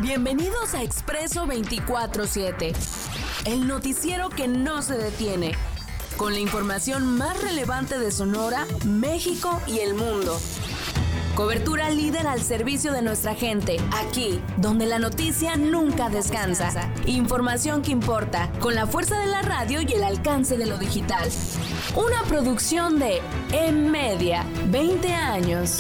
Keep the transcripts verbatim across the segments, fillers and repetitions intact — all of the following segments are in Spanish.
Bienvenidos a Expreso veinticuatro siete, el noticiero que no se detiene, con la información más relevante de Sonora, México y el mundo. Cobertura líder al servicio de nuestra gente, aquí, donde la noticia nunca descansa. Información que importa, con la fuerza de la radio y el alcance de lo digital. Una producción de M-Media, veinte años.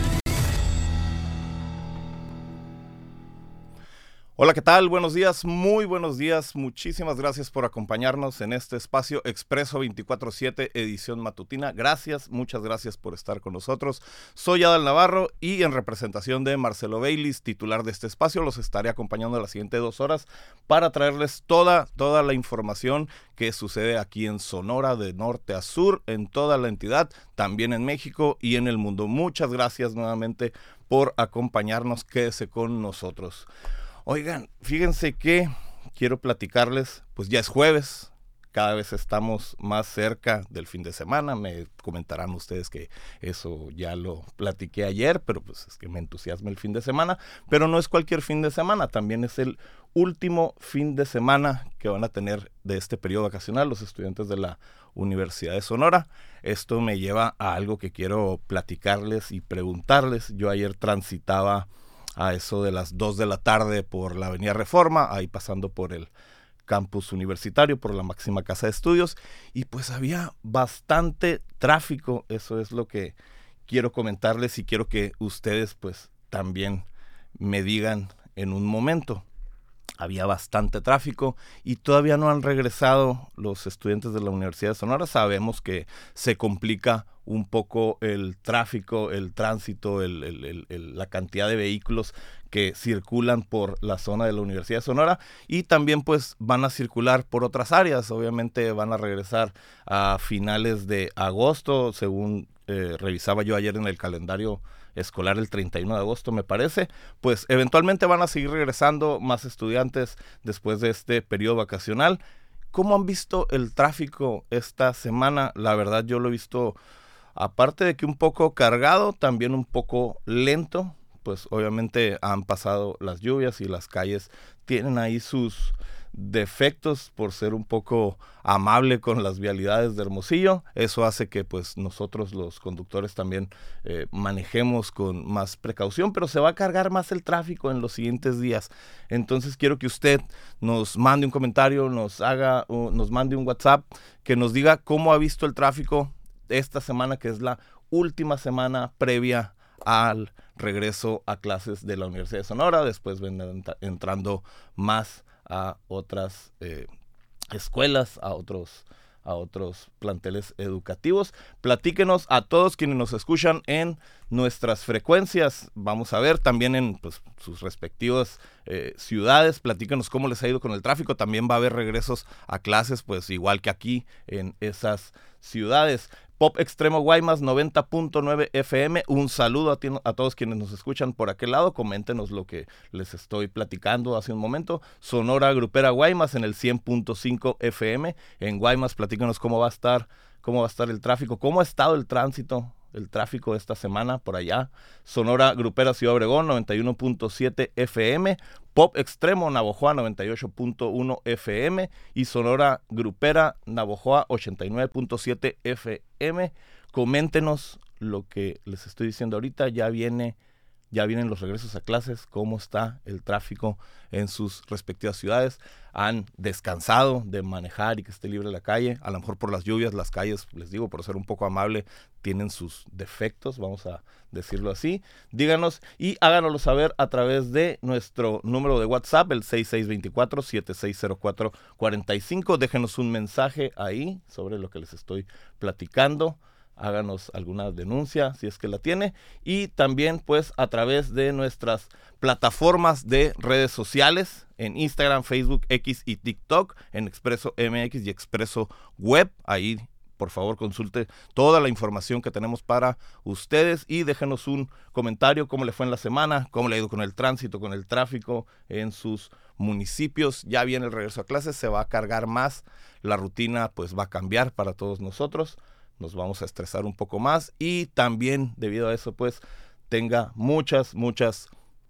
Hola, ¿qué tal? Buenos días, muy buenos días. Muchísimas gracias por acompañarnos en este espacio Expreso veinticuatro siete, edición matutina. Gracias, muchas gracias por estar con nosotros. Soy Adal Navarro y en representación de Marcelo Baylis, titular de este espacio, los estaré acompañando las siguientes dos horas para traerles toda, toda la información que sucede aquí en Sonora, de norte a sur, en toda la entidad, también en México y en el mundo. Muchas gracias nuevamente por acompañarnos. Quédese con nosotros. Oigan, fíjense que quiero platicarles, pues ya es jueves, cada vez estamos más cerca del fin de semana. Me comentarán ustedes que eso ya lo platiqué ayer, pero pues es que me entusiasma el fin de semana, pero no es cualquier fin de semana, también es el último fin de semana que van a tener de este periodo vacacional los estudiantes de la Universidad de Sonora. Esto me lleva a algo que quiero platicarles y preguntarles. Yo ayer transitaba a eso de las dos de la tarde por la Avenida Reforma, ahí pasando por el campus universitario, por la máxima casa de estudios, y pues había bastante tráfico. Eso es lo que quiero comentarles y quiero que ustedes pues también me digan en un momento. Había bastante tráfico y todavía no han regresado los estudiantes de la Universidad de Sonora. Sabemos que se complica un poco el tráfico, el tránsito, el, el, el, el, la cantidad de vehículos que circulan por la zona de la Universidad de Sonora, y también pues van a circular por otras áreas. Obviamente van a regresar a finales de agosto, según eh, revisaba yo ayer en el calendario escolar, el treinta y uno de agosto me parece. Pues eventualmente van a seguir regresando más estudiantes después de este periodo vacacional. ¿Cómo han visto el tráfico esta semana? La verdad yo lo he visto, aparte de que un poco cargado, también un poco lento. Pues obviamente han pasado las lluvias y las calles tienen ahí sus defectos por ser un poco amable con las vialidades de Hermosillo. Eso hace que pues nosotros los conductores también eh, manejemos con más precaución, pero se va a cargar más el tráfico en los siguientes días. Entonces quiero que usted nos mande un comentario, nos haga, uh, nos mande un WhatsApp, que nos diga cómo ha visto el tráfico esta semana, que es la última semana previa al regreso a clases de la Universidad de Sonora. Después vendrán entrando más a otras eh, escuelas, a otros, a otros planteles educativos. Platíquenos a todos quienes nos escuchan en nuestras frecuencias. Vamos a ver también en pues, sus respectivas eh, ciudades. Platíquenos cómo les ha ido con el tráfico. También va a haber regresos a clases, pues igual que aquí en esas ciudades. Pop Extremo Guaymas noventa punto nueve F M, un saludo a, ti, a todos quienes nos escuchan por aquel lado. Coméntenos lo que les estoy platicando hace un momento. Sonora Grupera Guaymas en el cien punto cinco F M, en Guaymas. Platícanos cómo va a estar, cómo va a estar el tráfico, cómo ha estado el tránsito, el tráfico esta semana por allá. Sonora Grupera Ciudad Obregón noventa y uno punto siete F M, Pop Extremo Navojoa noventa y ocho punto uno F M y Sonora Grupera Navojoa ochenta y nueve punto siete F M. Coméntenos lo que les estoy diciendo ahorita. Ya viene, ya vienen los regresos a clases. ¿Cómo está el tráfico en sus respectivas ciudades? ¿Han descansado de manejar y que esté libre la calle? A lo mejor por las lluvias las calles, les digo, por ser un poco amable, tienen sus defectos, vamos a decirlo así. Díganos y háganoslo saber a través de nuestro número de WhatsApp, el seis seis dos cuatro, siete seis cero cuatro, cuatro cinco. Déjenos un mensaje ahí sobre lo que les estoy platicando. Háganos alguna denuncia si es que la tiene, y también pues a través de nuestras plataformas de redes sociales en Instagram, Facebook, X y TikTok, en Expreso M X y Expreso Web. Ahí por favor consulte toda la información que tenemos para ustedes y déjenos un comentario, cómo le fue en la semana, cómo le ha ido con el tránsito, con el tráfico en sus municipios. Ya viene el regreso a clases, se va a cargar más, la rutina pues va a cambiar para todos nosotros. Nos vamos a estresar un poco más y también debido a eso pues tenga muchas, muchas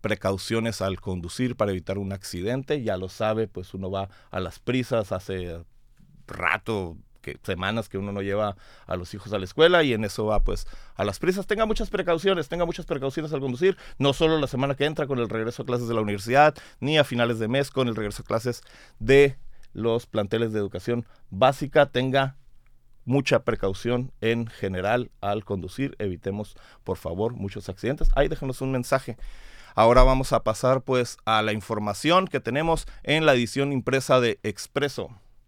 precauciones al conducir para evitar un accidente. Ya lo sabe, pues uno va a las prisas, hace rato, que, semanas que uno no lleva a los hijos a la escuela y en eso va pues a las prisas. Tenga muchas precauciones, tenga muchas precauciones al conducir, no solo la semana que entra con el regreso a clases de la universidad, ni a finales de mes con el regreso a clases de los planteles de educación básica. Tenga mucha precaución en general al conducir, evitemos por favor muchos accidentes. Ahí déjenos un mensaje. Ahora vamos a pasar pues a la información que tenemos en la edición impresa de Expreso.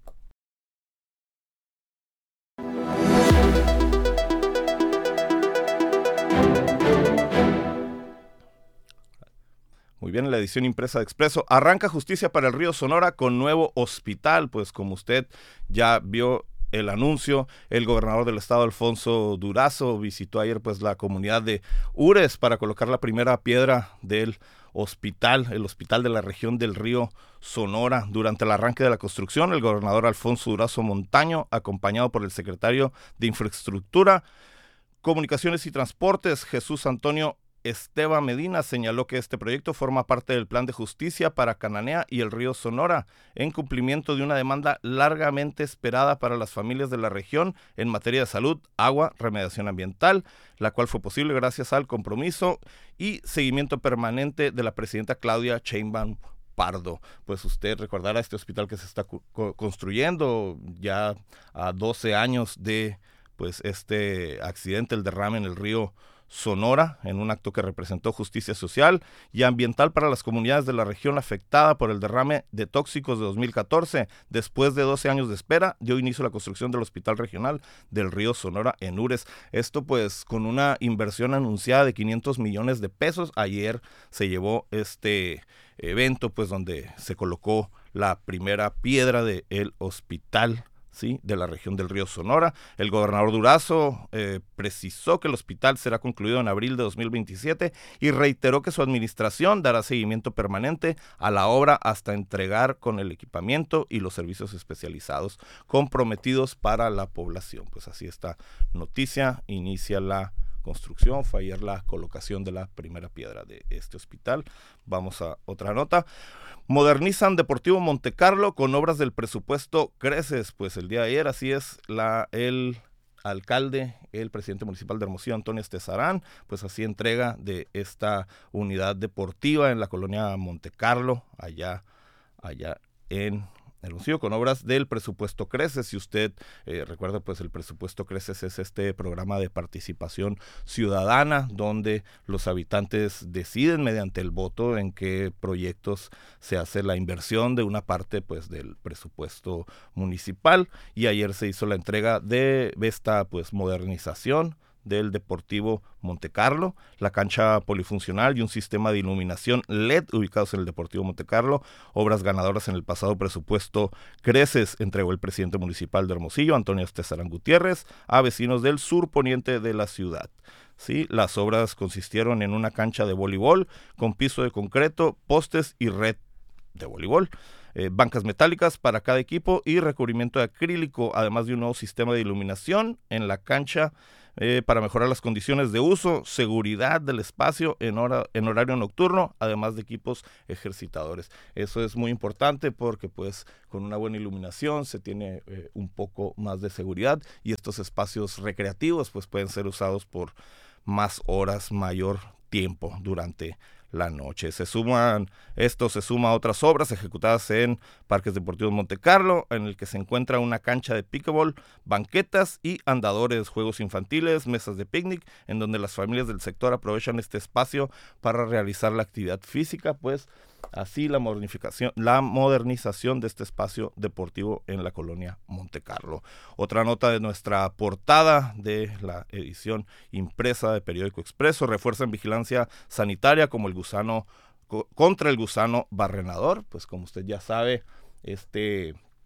Muy bien, en la edición impresa de Expreso, arranca justicia para el Río Sonora con nuevo hospital. Pues como usted ya vio el anuncio, el gobernador del estado, Alfonso Durazo, visitó ayer pues la comunidad de Ures para colocar la primera piedra del hospital, el hospital de la región del Río Sonora. Durante el arranque de la construcción, el gobernador Alfonso Durazo Montaño, acompañado por el secretario de Infraestructura, Comunicaciones y Transportes, Jesús Antonio Esteban Medina, señaló que este proyecto forma parte del plan de justicia para Cananea y el Río Sonora, en cumplimiento de una demanda largamente esperada para las familias de la región en materia de salud, agua, remediación ambiental, la cual fue posible gracias al compromiso y seguimiento permanente de la presidenta Claudia Sheinbaum Pardo. Pues usted recordará este hospital que se está co- construyendo ya a doce años de pues este accidente, el derrame en el río Sonora, en un acto que representó justicia social y ambiental para las comunidades de la región afectada por el derrame de tóxicos de dos mil catorce. Después de doce años de espera, dio inicio a la construcción del Hospital Regional del Río Sonora en Ures. Esto pues con una inversión anunciada de quinientos millones de pesos. Ayer se llevó este evento pues donde se colocó la primera piedra del hospital, ¿sí?, de la región del Río Sonora. El gobernador Durazo eh, precisó que el hospital será concluido en abril de dos mil veintisiete y reiteró que su administración dará seguimiento permanente a la obra hasta entregar con el equipamiento y los servicios especializados comprometidos para la población. Pues así esta noticia inicia la construcción, fue ayer la colocación de la primera piedra de este hospital. Vamos a otra nota. Modernizan Deportivo Montecarlo con obras del presupuesto Creces. Pues el día de ayer, así es, la, el alcalde, el presidente municipal de Hermosillo, Antonio Estezarán, pues así entrega de esta unidad deportiva en la colonia Montecarlo, allá, allá en Hermosillo, con obras del presupuesto Creces. Si usted eh, recuerda, pues el presupuesto Creces es este programa de participación ciudadana donde los habitantes deciden mediante el voto en qué proyectos se hace la inversión de una parte pues del presupuesto municipal, y ayer se hizo la entrega de esta pues modernización del Deportivo Montecarlo, la cancha polifuncional y un sistema de iluminación L E D ubicados en el Deportivo Montecarlo, obras ganadoras en el pasado presupuesto Creces, entregó el presidente municipal de Hermosillo, Antonio Estezarán Gutiérrez, a vecinos del sur poniente de la ciudad. Sí, las obras consistieron en una cancha de voleibol con piso de concreto, postes y red de voleibol, eh, bancas metálicas para cada equipo y recubrimiento de acrílico, además de un nuevo sistema de iluminación en la cancha Eh, para mejorar las condiciones de uso, seguridad del espacio en, hora, en horario nocturno, además de equipos ejercitadores. Eso es muy importante porque pues con una buena iluminación se tiene eh, un poco más de seguridad y estos espacios recreativos pues pueden ser usados por más horas, mayor tiempo durante la noche. Se suman, esto se suma a otras obras ejecutadas en Parques Deportivos Montecarlo, en el que se encuentra una cancha de pickleball, banquetas y andadores, juegos infantiles, mesas de picnic, en donde las familias del sector aprovechan este espacio para realizar la actividad física, pues así la modernización, la modernización de este espacio deportivo en la colonia Montecarlo. Otra nota de nuestra portada de la edición impresa de Periódico Expreso: refuerzan vigilancia sanitaria como el gusano co- contra el gusano barrenador. Pues como usted ya sabe, este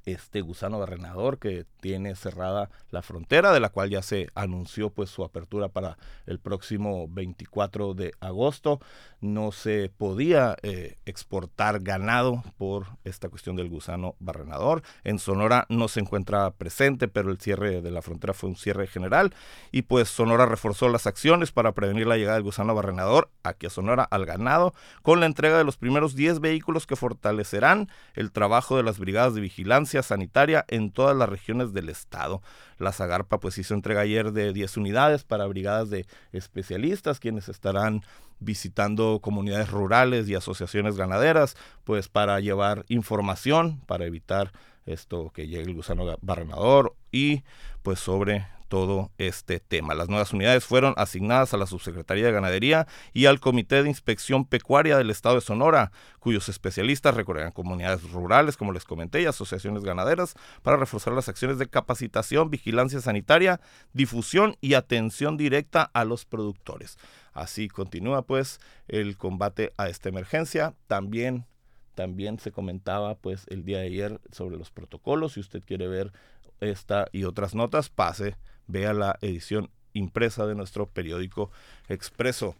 este gusano barrenador que tiene cerrada la frontera, de la cual ya se anunció pues su apertura para el próximo veinticuatro de agosto. No se podía eh, exportar ganado por esta cuestión del gusano barrenador. En Sonora no se encuentra presente, pero el cierre de la frontera fue un cierre general y pues Sonora reforzó las acciones para prevenir la llegada del gusano barrenador aquí a Sonora al ganado, con la entrega de los primeros diez vehículos que fortalecerán el trabajo de las brigadas de vigilancia sanitaria en todas las regiones del estado. La Zagarpa pues hizo entrega ayer de diez unidades para brigadas de especialistas, quienes estarán visitando comunidades rurales y asociaciones ganaderas, pues para llevar información, para evitar esto que llegue el gusano barrenador y pues sobre todo este tema. Las nuevas unidades fueron asignadas a la Subsecretaría de Ganadería y al Comité de Inspección Pecuaria del Estado de Sonora, cuyos especialistas recorrerán comunidades rurales, como les comenté, y asociaciones ganaderas para reforzar las acciones de capacitación, vigilancia sanitaria, difusión y atención directa a los productores. Así continúa pues el combate a esta emergencia. También, también se comentaba pues el día de ayer sobre los protocolos. Si usted quiere ver esta y otras notas, pase, vea la edición impresa de nuestro periódico Expreso.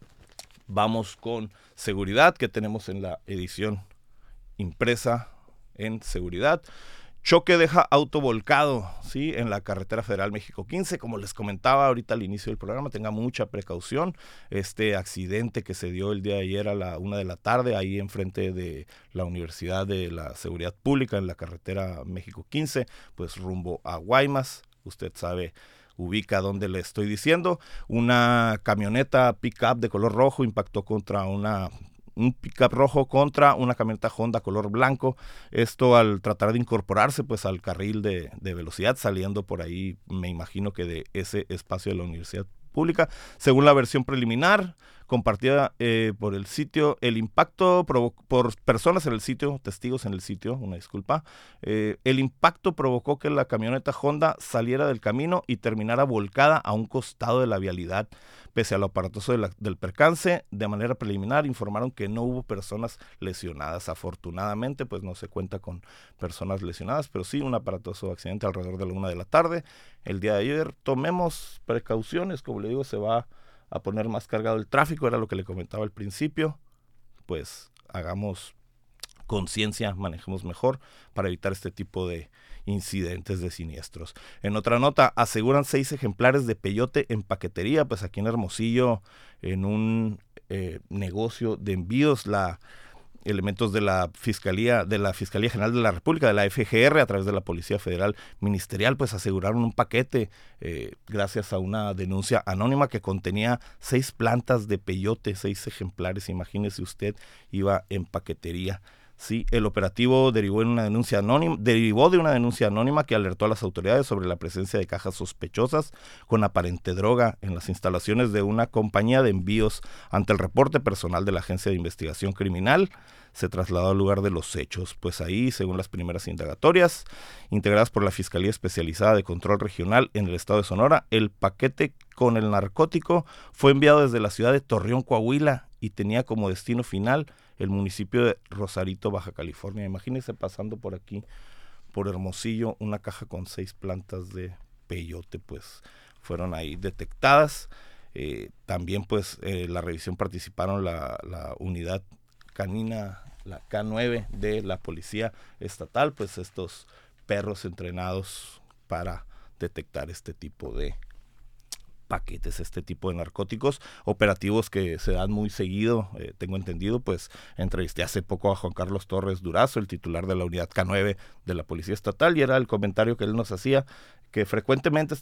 Vamos con seguridad, que tenemos en la edición impresa en seguridad. Choque deja auto volcado, ¿sí?, en la carretera federal México quince. Como les comentaba ahorita al inicio del programa, tenga mucha precaución. Este accidente que se dio el día de ayer a la una de la tarde, ahí enfrente de la Universidad de la Seguridad Pública, en la carretera México quince, pues rumbo a Guaymas. Usted sabe, ubica donde le estoy diciendo. Una camioneta pick-up de color rojo impactó contra una... un pick-up rojo contra una camioneta Honda color blanco, esto al tratar de incorporarse pues al carril de, de velocidad, saliendo por ahí, me imagino que de ese espacio de la Universidad Pública. Según la versión preliminar compartida eh, por el sitio, el impacto provo- por personas en el sitio, testigos en el sitio, una disculpa, eh, el impacto provocó que la camioneta Honda saliera del camino y terminara volcada a un costado de la vialidad. Pese a lo aparatoso de la, del percance, de manera preliminar informaron que no hubo personas lesionadas. Afortunadamente, pues no se cuenta con personas lesionadas, pero sí un aparatoso accidente alrededor de la una de la tarde. El día de ayer, tomemos precauciones, como le digo, se va a poner más cargado el tráfico, era lo que le comentaba al principio. Pues hagamos conciencia, manejemos mejor para evitar este tipo de incidentes de siniestros. En otra nota, aseguran seis ejemplares de peyote en paquetería, pues aquí en Hermosillo, en un eh, negocio de envíos, la elementos de la Fiscalía, de la Fiscalía General de la República, de la F G R, a través de la Policía Federal Ministerial, pues aseguraron un paquete eh, gracias a una denuncia anónima que contenía seis plantas de peyote, seis ejemplares, imagínese usted, iba en paquetería. Sí, el operativo derivó en una denuncia anónima, derivó de una denuncia anónima que alertó a las autoridades sobre la presencia de cajas sospechosas con aparente droga en las instalaciones de una compañía de envíos. Ante el reporte, personal de la Agencia de Investigación Criminal se trasladó al lugar de los hechos, pues ahí, según las primeras indagatorias integradas por la Fiscalía Especializada de Control Regional en el estado de Sonora, el paquete con el narcótico fue enviado desde la ciudad de Torreón, Coahuila, y tenía como destino final el municipio de Rosarito, Baja California. Imagínense pasando por aquí, por Hermosillo, una caja con seis plantas de peyote, pues fueron ahí detectadas. Eh, también pues eh, la revisión participaron la, la unidad canina, la K nueve de la Policía Estatal, pues estos perros entrenados para detectar este tipo de paquetes, este tipo de narcóticos, operativos que se dan muy seguido, eh, tengo entendido. Pues entrevisté hace poco a Juan Carlos Torres Durazo, el titular de la unidad K nueve de la Policía Estatal, y era el comentario que él nos hacía, que frecuentemente